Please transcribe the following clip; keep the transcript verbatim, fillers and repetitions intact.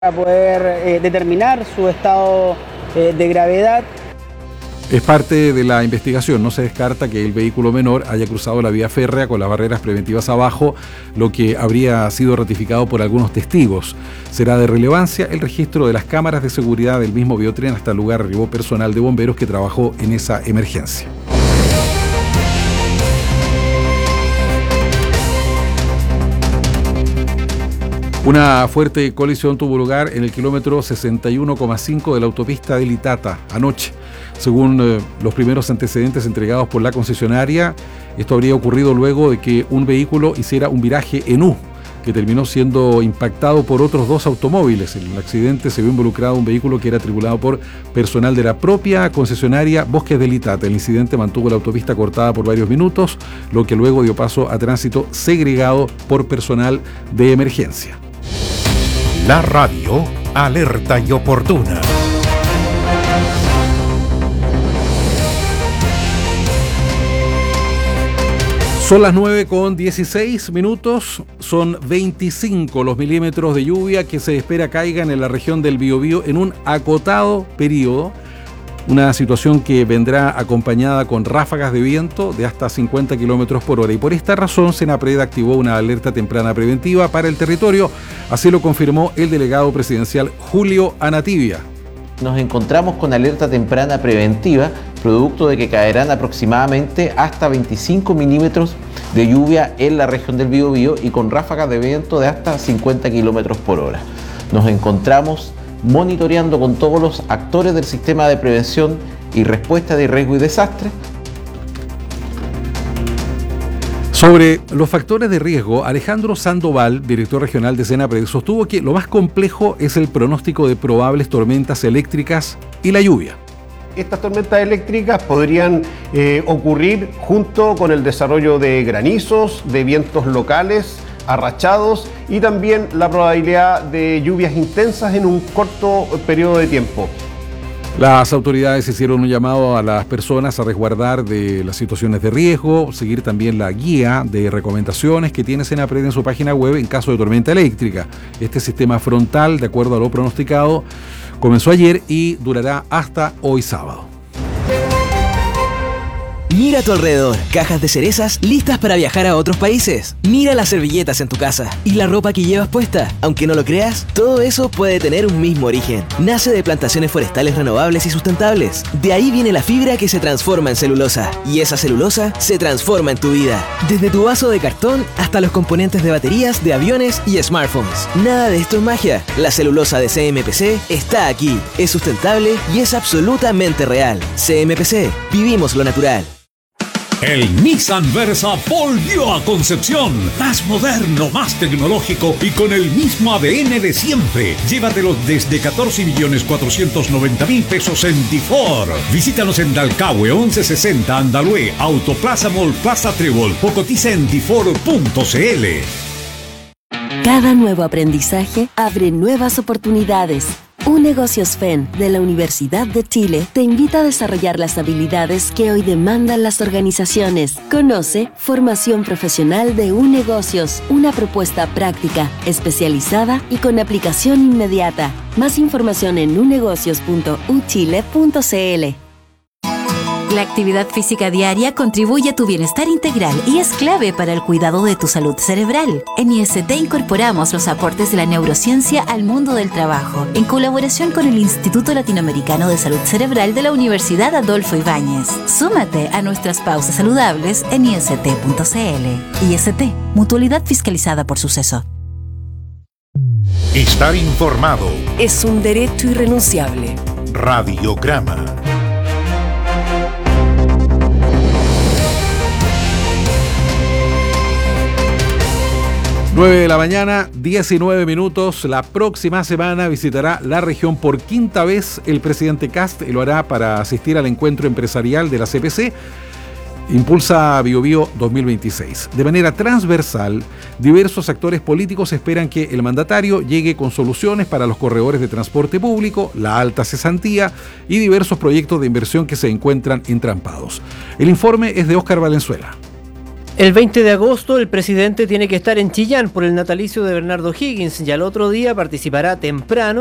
para poder eh, determinar su estado eh, de gravedad. Es parte de la investigación. No se descarta que el vehículo menor haya cruzado la vía férrea con las barreras preventivas abajo, lo que habría sido ratificado por algunos testigos. Será de relevancia el registro de las cámaras de seguridad del mismo biotren. Hasta el lugar arribó personal de bomberos que trabajó en esa emergencia. Una fuerte colisión tuvo lugar en el kilómetro sesenta y uno coma cinco de la autopista de Litata anoche. Según eh, los primeros antecedentes entregados por la concesionaria, esto habría ocurrido luego de que un vehículo hiciera un viraje en U, que terminó siendo impactado por otros dos automóviles. En el accidente se vio involucrado un vehículo que era tripulado por personal de la propia concesionaria Bosques de Litata. El incidente mantuvo la autopista cortada por varios minutos, lo que luego dio paso a tránsito segregado por personal de emergencia. La radio alerta y oportuna. Son las nueve con dieciséis minutos, son veinticinco los milímetros de lluvia que se espera caigan en la región del Biobío en un acotado periodo. Una situación que vendrá acompañada con ráfagas de viento de hasta cincuenta kilómetros por hora. Y por esta razón, Senapred activó una alerta temprana preventiva para el territorio. Así lo confirmó el delegado presidencial Julio Anatibia. Nos encontramos con alerta temprana preventiva, producto de que caerán aproximadamente hasta veinticinco milímetros de lluvia en la región del Biobío y con ráfagas de viento de hasta cincuenta kilómetros por hora. Nos encontramos monitoreando con todos los actores del sistema de prevención y respuesta de riesgo y desastre. Sobre los factores de riesgo, Alejandro Sandoval, director regional de Senapred, sostuvo que lo más complejo es el pronóstico de probables tormentas eléctricas y la lluvia. Estas tormentas eléctricas podrían eh, ocurrir junto con el desarrollo de granizos, de vientos locales, arrachados y también la probabilidad de lluvias intensas en un corto periodo de tiempo. Las autoridades hicieron un llamado a las personas a resguardar de las situaciones de riesgo, seguir también la guía de recomendaciones que tiene Senapred en su página web en caso de tormenta eléctrica. Este sistema frontal, de acuerdo a lo pronosticado, comenzó ayer y durará hasta hoy sábado. Mira a tu alrededor, cajas de cerezas listas para viajar a otros países. Mira las servilletas en tu casa y la ropa que llevas puesta. Aunque no lo creas, todo eso puede tener un mismo origen. Nace de plantaciones forestales renovables y sustentables. De ahí viene la fibra que se transforma en celulosa. Y esa celulosa se transforma en tu vida. Desde tu vaso de cartón hasta los componentes de baterías de aviones y smartphones. Nada de esto es magia. La celulosa de C M P C está aquí. Es sustentable y es absolutamente real. C M P C. Vivimos lo natural. El Nissan Versa volvió a Concepción, más moderno, más tecnológico y con el mismo A D N de siempre. Llévatelo desde catorce millones cuatrocientos noventa mil pesos en Difor. Visítanos en Dalcahue once sesenta Andalue, Autoplaza Mall Plaza Trébol o cotiza en difor punto cl. Cada nuevo aprendizaje abre nuevas oportunidades. UNegocios F E N de la Universidad de Chile te invita a desarrollar las habilidades que hoy demandan las organizaciones. Conoce Formación Profesional de UNegocios, una propuesta práctica, especializada y con aplicación inmediata. Más información en unegocios punto u chile punto cl. La actividad física diaria contribuye a tu bienestar integral y es clave para el cuidado de tu salud cerebral. En I S T incorporamos los aportes de la neurociencia al mundo del trabajo, en colaboración con el Instituto Latinoamericano de Salud Cerebral de la Universidad Adolfo Ibáñez. Súmate a nuestras pausas saludables en i s t punto c l. I S T, mutualidad fiscalizada por Suceso. Estar informado es un derecho irrenunciable. Radiograma. nueve de la mañana, diecinueve minutos. La próxima semana visitará la región por quinta vez el presidente Kast y lo hará para asistir al encuentro empresarial de la C P C. Impulsa Biobío dos mil veintiséis. De manera transversal, diversos actores políticos esperan que el mandatario llegue con soluciones para los corredores de transporte público, la alta cesantía y diversos proyectos de inversión que se encuentran entrampados. El informe es de Óscar Valenzuela. El veinte de agosto el presidente tiene que estar en Chillán por el natalicio de Bernardo Higgins y al otro día participará temprano